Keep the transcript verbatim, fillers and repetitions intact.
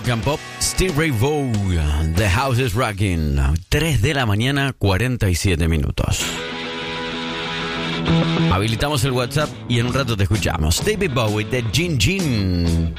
Rock and Pop, Steve Ray Vaughan, The House is Rocking. tres de la mañana, cuarenta y siete minutos. Habilitamos el WhatsApp y en un rato te escuchamos. David Bowie de Gin Gin.